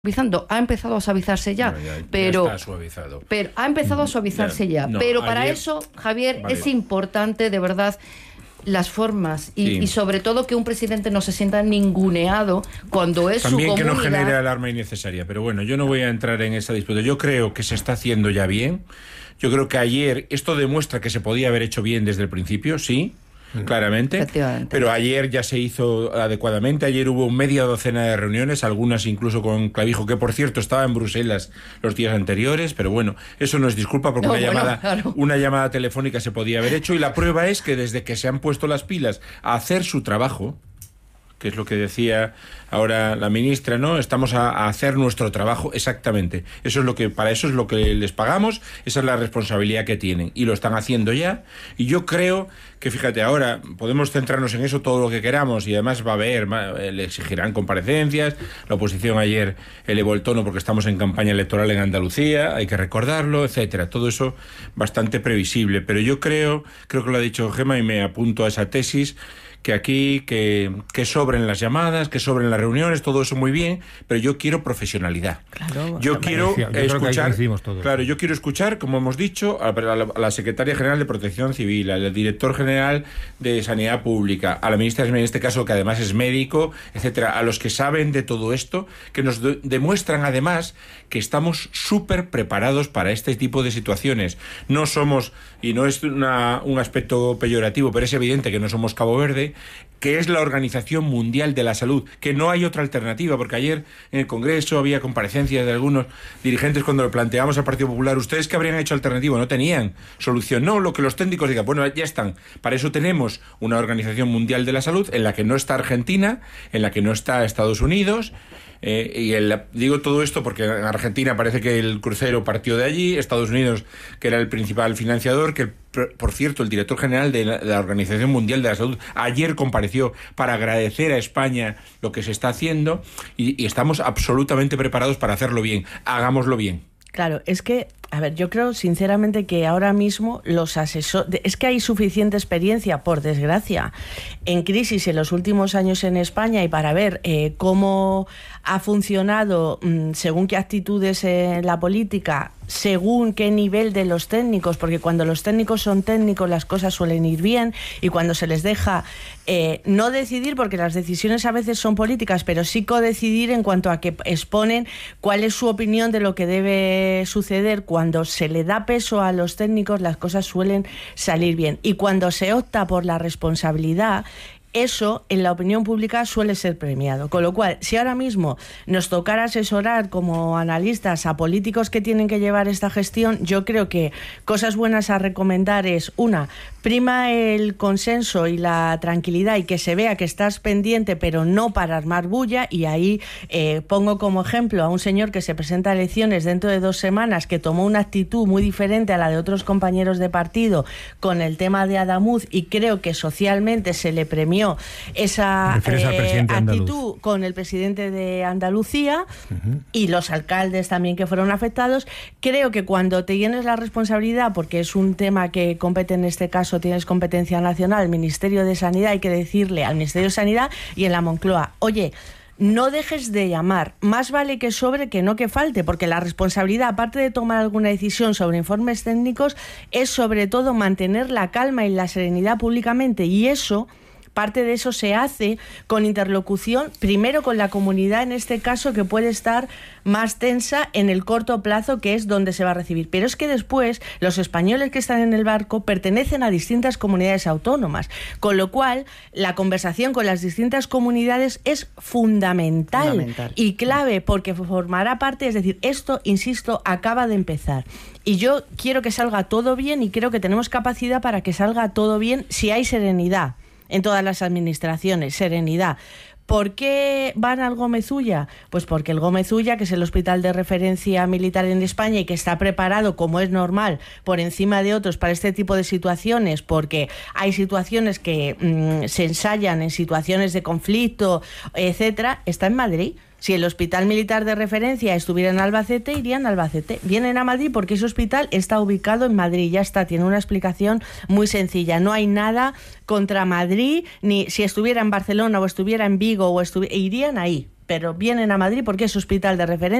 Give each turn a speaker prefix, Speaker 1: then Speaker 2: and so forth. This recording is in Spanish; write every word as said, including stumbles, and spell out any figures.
Speaker 1: suavizando, ha empezado a suavizarse ya,
Speaker 2: no, ya
Speaker 1: pero,
Speaker 2: ya está suavizado.
Speaker 1: pero ha empezado a suavizarse ya,
Speaker 2: no,
Speaker 1: pero para
Speaker 2: ayer,
Speaker 1: eso, Javier,
Speaker 2: vale.
Speaker 1: es importante de verdad las formas y,
Speaker 2: sí.
Speaker 1: y sobre todo que un presidente no se sienta ninguneado cuando es
Speaker 2: También
Speaker 1: su comunidad.
Speaker 2: Que no genere alarma innecesaria, pero bueno, yo no voy a entrar en esa disputa. Yo creo que se está haciendo ya bien. Yo creo que ayer esto demuestra que se podía haber hecho bien desde el principio, sí. Claramente, pero ayer ya se hizo adecuadamente. Ayer hubo media docena de reuniones, algunas incluso con Clavijo, que por cierto estaba en Bruselas los días anteriores, pero bueno, eso no es disculpa porque no, una, bueno, llamada, claro. una llamada telefónica se podía haber hecho, y la prueba es que desde que se han puesto las pilas a hacer su trabajo, que es lo que decía ahora la ministra, ¿no? Estamos a, a hacer nuestro trabajo, exactamente. Eso es lo que, para eso es lo que les pagamos, esa es la responsabilidad que tienen, y lo están haciendo ya, y yo creo que, fíjate, ahora podemos centrarnos en eso todo lo que queramos, y además va a haber, le exigirán comparecencias, la oposición ayer elevó el tono porque estamos en campaña electoral en Andalucía, hay que recordarlo, etcétera, todo eso bastante previsible, pero yo creo, creo que lo ha dicho Gemma y me apunto a esa tesis, que aquí, que, que sobren las llamadas, que sobren las reuniones, todo eso muy bien, pero yo quiero profesionalidad. Claro, yo quiero yo escuchar, claro, yo quiero escuchar, como hemos dicho, a la, a la Secretaria General de Protección Civil, al Director General de Sanidad Pública, a la ministra, en este caso, que además es médico, etcétera, a los que saben de todo esto, que nos de, demuestran además que estamos súper preparados para este tipo de situaciones. No somos, y no es una, un aspecto peyorativo, pero es evidente que no somos Cabo Verde, que es la Organización Mundial de la Salud, que no hay otra alternativa, porque ayer en el Congreso había comparecencias de algunos dirigentes cuando lo planteamos al Partido Popular. ¿Ustedes qué habrían hecho alternativa? No tenían solución. No, lo que los técnicos digan, bueno, ya están. Para eso tenemos una Organización Mundial de la Salud en la que no está Argentina, en la que no está Estados Unidos. Eh, y el, digo todo esto porque en Argentina parece que el crucero partió de allí, Estados Unidos, que era el principal financiador, que por cierto el director general de la, de la Organización Mundial de la Salud ayer compareció para agradecer a España lo que se está haciendo, y, y estamos absolutamente preparados para hacerlo bien. Hagámoslo bien.
Speaker 3: Claro, es que, a ver, yo creo sinceramente que ahora mismo los asesores... Es que hay suficiente experiencia, por desgracia, en crisis en los últimos años en España, y para ver eh, cómo ha funcionado mmm, según qué actitudes en la política, según qué nivel de los técnicos, porque cuando los técnicos son técnicos las cosas suelen ir bien, y cuando se les deja eh, no decidir, porque las decisiones a veces son políticas, pero sí codecidir en cuanto a que exponen cuál es su opinión de lo que debe suceder, cuando se le da peso a los técnicos las cosas suelen salir bien, y cuando se opta por la responsabilidad, eso en la opinión pública suele ser premiado. Con lo cual, si ahora mismo nos tocara asesorar como analistas a políticos que tienen que llevar esta gestión, yo creo que cosas buenas a recomendar es, una, prima el consenso y la tranquilidad, y que se vea que estás pendiente pero no para armar bulla, y ahí eh, pongo como ejemplo a un señor que se presenta a elecciones dentro de dos semanas, que tomó una actitud muy diferente a la de otros compañeros de partido con el tema de Adamuz, y creo que socialmente se le premió esa eh, actitud con el presidente de Andalucía, uh-huh. y los alcaldes también que fueron afectados. Creo que cuando te tienes la responsabilidad, porque es un tema que compete en este caso, tienes competencia nacional, el Ministerio de Sanidad, hay que decirle al Ministerio de Sanidad y en la Moncloa, oye, no dejes de llamar, más vale que sobre que no que falte, porque la responsabilidad, aparte de tomar alguna decisión sobre informes técnicos, es sobre todo mantener la calma y la serenidad públicamente, y eso... Parte de eso se hace con interlocución, primero con la comunidad, en este caso, que puede estar más tensa en el corto plazo, que es donde se va a recibir. Pero es que después los españoles que están en el barco pertenecen a distintas comunidades autónomas, con lo cual la conversación con las distintas comunidades es fundamental, fundamental. y clave, porque formará parte, es decir, esto, insisto, acaba de empezar. Y yo quiero que salga todo bien, y creo que tenemos capacidad para que salga todo bien si hay serenidad en todas las administraciones, serenidad. ¿Por qué van al Gómez Ulla? Pues porque el Gómez Ulla, que es el hospital de referencia militar en España y que está preparado, como es normal, por encima de otros para este tipo de situaciones, porque hay situaciones que mmm, se ensayan en situaciones de conflicto, etcétera, está en Madrid. Si el hospital militar de referencia estuviera en Albacete, irían a Albacete. Vienen a Madrid porque ese hospital está ubicado en Madrid. Ya está, tiene una explicación muy sencilla. No hay nada contra Madrid, ni si estuviera en Barcelona o estuviera en Vigo, o estuvi- irían ahí. pero vienen a Madrid porque es hospital de referencia.